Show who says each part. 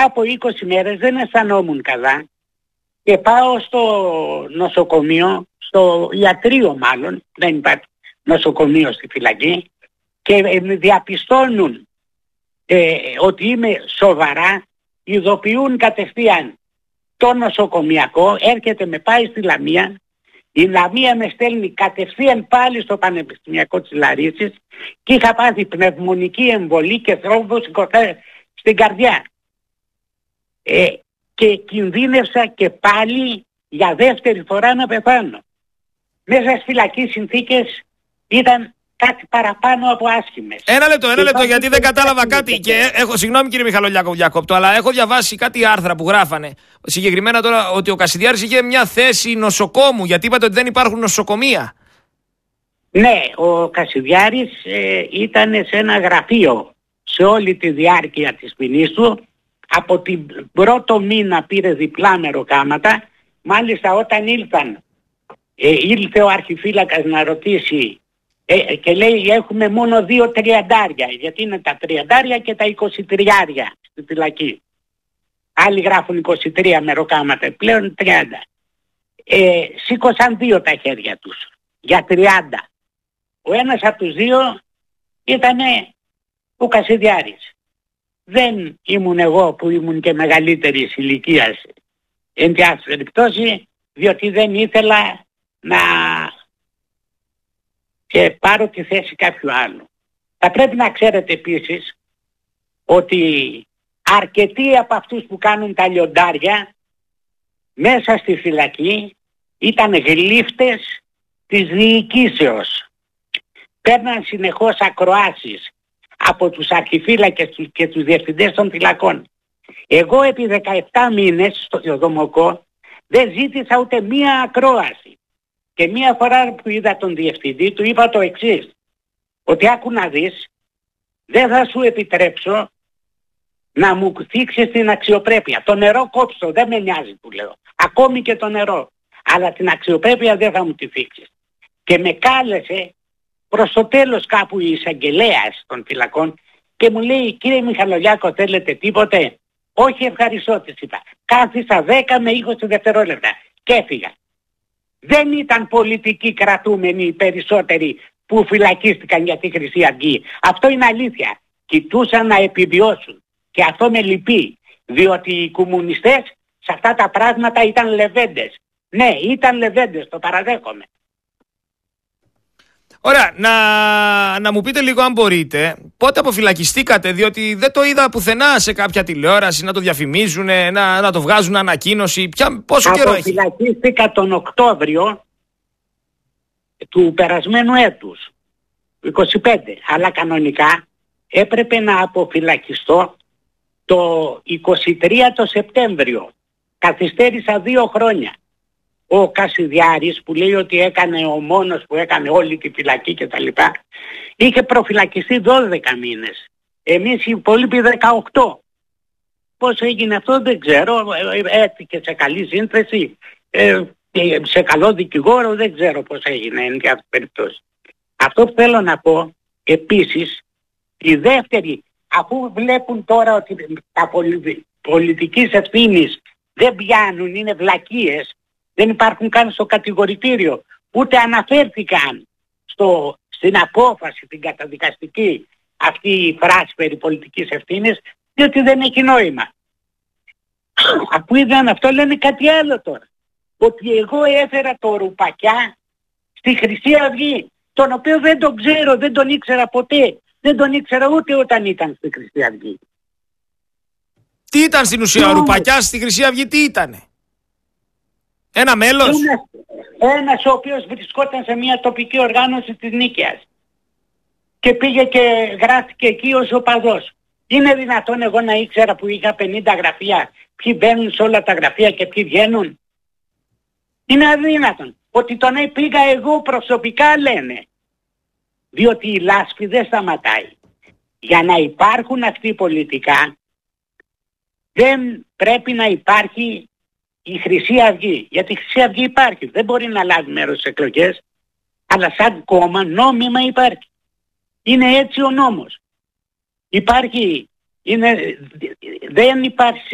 Speaker 1: από 20 μέρες δεν αισθανόμουν καλά και πάω στο νοσοκομείο, στο ιατρείο μάλλον, δεν υπάρχει νοσοκομείο στη φυλακή, και διαπιστώνουν ότι είμαι σοβαρά, ειδοποιούν κατευθείαν το νοσοκομιακό, έρχεται με πάει στη Λαμία, η Λαμία με στέλνει κατευθείαν πάλι στο Πανεπιστημιακό της Λαρίσης και είχα πάθει πνευμονική εμβολή και θρόμβο στην καρδιά. Και κινδύνευσα και πάλι για δεύτερη φορά να πεθάνω. Μέσα στις φυλακές συνθήκες ήταν κάτι παραπάνω από άσχημες.
Speaker 2: Ένα λεπτό, γιατί δεν κατάλαβα κάτι. Και συγγνώμη κύριε Μιχαλολιάκο, διακόπτω, αλλά έχω διαβάσει κάτι άρθρα που γράφανε. Συγκεκριμένα τώρα ότι ο Κασιδιάρης είχε μια θέση νοσοκόμου, γιατί είπατε ότι δεν υπάρχουν νοσοκομεία.
Speaker 1: Ναι, ο Κασιδιάρης ήταν σε ένα γραφείο σε όλη τη διάρκεια της ποινής του. Από την πρώτο μήνα πήρε διπλά μεροκάματα. Μάλιστα όταν ήλθε ο αρχιφύλακας να ρωτήσει και λέει έχουμε μόνο 2 τριαντάρια, γιατί είναι τα 30 και τα 23 στη φυλακή. Άλλοι γράφουν 23 μεροκάματα, πλέον 30. Σήκωσαν 2 τα χέρια τους για 30. Ο ένας από τους 2 ήταν ο Κασιδιάρης. Δεν ήμουν εγώ που ήμουν και μεγαλύτερης ηλικίας, εν πάση περιπτώσει, διότι δεν ήθελα να πάρω τη θέση κάποιου άλλου. Θα πρέπει να ξέρετε επίσης ότι αρκετοί από αυτούς που κάνουν τα λιοντάρια μέσα στη φυλακή ήταν γλύφτες της διοικήσεως. Παίρναν συνεχώς ακροάσεις από τους αρχιφύλακες και τους διευθυντές των φυλακών. Εγώ επί 17 μήνες στο Δομοκό δεν ζήτησα ούτε μία ακρόαση. Και μία φορά που είδα τον διευθυντή του είπα το εξής, ότι άκου να δεις, δεν θα σου επιτρέψω να μου θίξεις την αξιοπρέπεια. Το νερό κόψω, δεν με νοιάζει που λέω. Ακόμη και το νερό. Αλλά την αξιοπρέπεια δεν θα μου τη θίξεις. Και με κάλεσε προς το τέλος κάπου η εισαγγελέας των φυλακών και μου λέει, κύριε Μιχαλολιάκο, θέλετε τίποτε? Όχι, ευχαριστώ, της είπα. Κάθισα 10 με 20 δευτερόλεπτα και έφυγα. Δεν ήταν πολιτικοί κρατούμενοι οι περισσότεροι που φυλακίστηκαν για τη Χρυσή Αυγή. Αυτό είναι αλήθεια. Κοιτούσαν να επιβιώσουν. Και αυτό με λυπεί. Διότι οι κομμουνιστές σε αυτά τα πράγματα ήταν λεβέντες. Ναι, ήταν λεβέντες, το παραδέχομαι.
Speaker 2: Ωραία, να μου πείτε λίγο αν μπορείτε πότε αποφυλακιστήκατε, διότι δεν το είδα πουθενά σε κάποια τηλεόραση να το διαφημίζουν, να το βγάζουν ανακοίνωση. Πόσο καιρό έχει?
Speaker 1: Αποφυλακίστηκα τον Οκτώβριο του περασμένου έτους, 25, αλλά κανονικά έπρεπε να αποφυλακιστώ το 23 το Σεπτέμβριο. Καθυστέρησα 2 χρόνια. Ο Κασιδιάρης που λέει ότι έκανε ο μόνος που έκανε όλη τη φυλακή και τα λοιπά, είχε προφυλακιστεί 12 μήνες. Εμείς οι υπόλοιποι 18. Πώς έγινε αυτό δεν ξέρω, έτυχε σε καλή σύνθεση, σε καλό δικηγόρο, δεν ξέρω πώς έγινε εν κάθε περίπτωση. Αυτό που θέλω να πω επίσης, η δεύτερη, αφού βλέπουν τώρα ότι τα πολιτικής ευθύνης δεν πιάνουν, είναι βλακίες, δεν υπάρχουν καν στο κατηγορητήριο, ούτε αναφέρθηκαν στην απόφαση, την καταδικαστική, αυτή η φράση περί πολιτικής ευθύνης, διότι δεν έχει νόημα. Αφού είδαν αυτό λένε κάτι άλλο τώρα. Ότι εγώ έφερα το Ρουπακιά στη Χρυσή Αυγή, τον οποίο δεν τον ξέρω, δεν τον ήξερα ποτέ. Δεν τον ήξερα ούτε όταν ήταν στη Χρυσή Αυγή.
Speaker 2: Τι ήταν στην ουσία ο Ρουπακιάς στη Χρυσή Αυγή, τι ήτανε? Ένα μέλος?
Speaker 1: Ένας ο οποίος βρισκόταν σε μια τοπική οργάνωση της Νίκαιας και πήγε και γράφτηκε εκεί ως οπαδός. Είναι δυνατόν εγώ να ήξερα που είχα 50 γραφεία ποιοι μπαίνουν σε όλα τα γραφεία και ποιοι βγαίνουν? Είναι αδύνατον. Ότι τον πήγα εγώ προσωπικά λένε. Διότι η λάσπη δεν σταματάει. Για να υπάρχουν αυτοί πολιτικά δεν πρέπει να υπάρχει η Χρυσή Αυγή. Γιατί η Χρυσή Αυγή υπάρχει. Δεν μπορεί να λάβει μέρος στις εκλογές, αλλά σαν κόμμα νόμιμα υπάρχει. Είναι έτσι ο νόμος. Υπάρχει, δεν υπάρχει